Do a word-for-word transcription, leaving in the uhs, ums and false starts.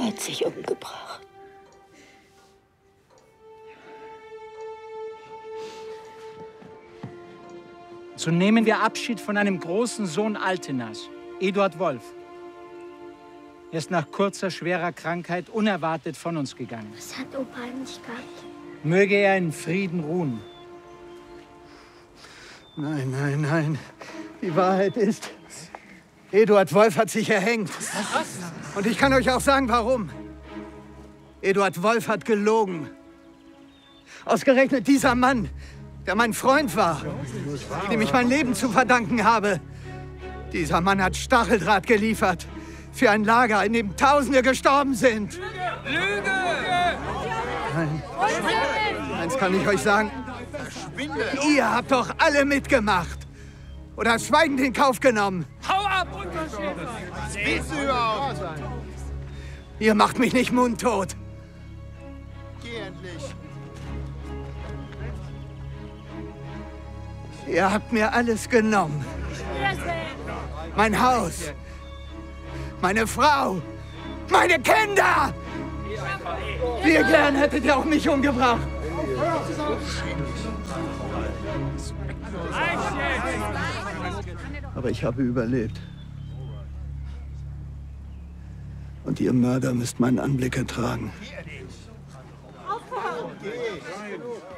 hat sich umgebracht. So nehmen wir Abschied von einem großen Sohn Altenas, Eduard Wolf. Er ist nach kurzer, schwerer Krankheit unerwartet von uns gegangen. Was hat Opa eigentlich gehabt? Möge er in Frieden ruhen. Nein, nein, nein. Die Wahrheit ist, Eduard Wolf hat sich erhängt. Was? Und ich kann euch auch sagen, warum. Eduard Wolf hat gelogen. Ausgerechnet dieser Mann, der mein Freund war, dem ich mein Leben zu verdanken habe. Dieser Mann hat Stacheldraht geliefert für ein Lager, in dem Tausende gestorben sind. Lüge! Nein. Eins kann ich euch sagen. Ihr habt doch alle mitgemacht. Oder schweigend in Kauf genommen. Hau ab! Was willst du überhaupt? Ihr macht mich nicht mundtot. Geh endlich. Ihr habt mir alles genommen. Mein Haus, meine Frau, meine Kinder. Wie gern hättet ihr auch mich umgebracht. Aber ich habe überlebt. Und ihr Mörder müsst meinen Anblick ertragen. Geh.